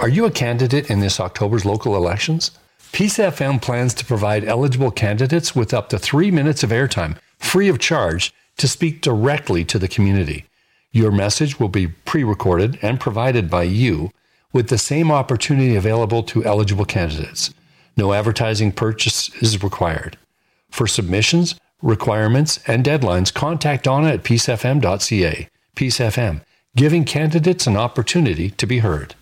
Are you a candidate in this October's local elections? Peace FM plans to provide eligible candidates with up to 3 minutes of airtime, free of charge, to speak directly to the community. Your message will be pre-recorded and provided by you with the same opportunity available to eligible candidates. No advertising purchase is required. For submissions, requirements, and deadlines, contact Donna at peacefm.ca. Peace FM, giving candidates an opportunity to be heard.